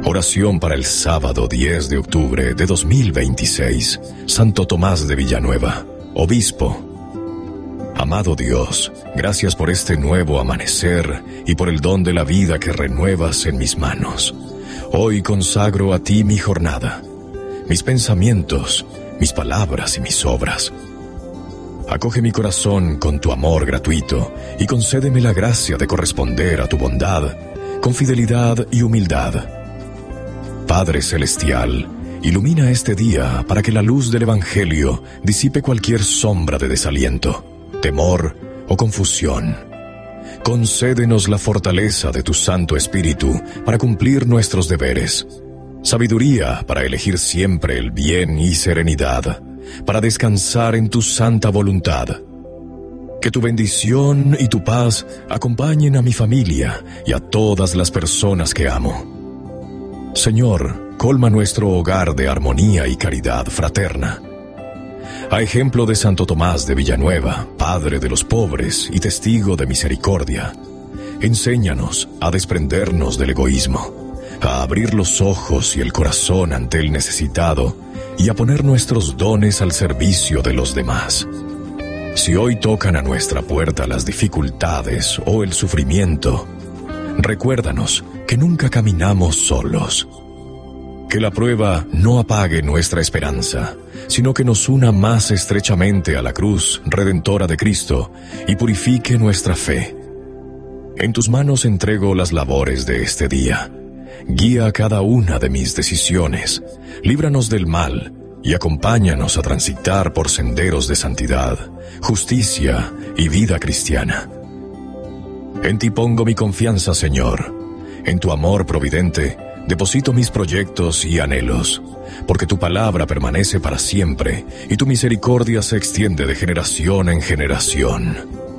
Oración para el sábado 10 de octubre de 2026. Santo Tomás de Villanueva, obispo. Amado Dios, gracias por este nuevo amanecer y por el don de la vida que renuevas en mis manos. Hoy consagro a ti mi jornada, mis pensamientos, mis palabras y mis obras. Acoge mi corazón con tu amor gratuito y concédeme la gracia de corresponder a tu bondad con fidelidad y humildad. Padre Celestial, ilumina este día para que la luz del Evangelio disipe cualquier sombra de desaliento, temor o confusión. Concédenos la fortaleza de tu Santo Espíritu para cumplir nuestros deberes, sabiduría para elegir siempre el bien y serenidad, para descansar en tu santa voluntad. Que tu bendición y tu paz acompañen a mi familia y a todas las personas que amo. Señor, colma nuestro hogar de armonía y caridad fraterna. A ejemplo de Santo Tomás de Villanueva, Padre de los pobres y testigo de misericordia, enséñanos a desprendernos del egoísmo, a abrir los ojos y el corazón ante el necesitado y a poner nuestros dones al servicio de los demás. Si hoy tocan a nuestra puerta las dificultades o el sufrimiento, recuérdanos que nunca caminamos solos. Que la prueba no apague nuestra esperanza, sino que nos una más estrechamente a la cruz redentora de Cristo y purifique nuestra fe. En tus manos entrego las labores de este día. Guía cada una de mis decisiones, líbranos del mal y acompáñanos a transitar por senderos de santidad, justicia y vida cristiana. En ti pongo mi confianza, Señor. En tu amor providente deposito mis proyectos y anhelos, porque tu palabra permanece para siempre y tu misericordia se extiende de generación en generación.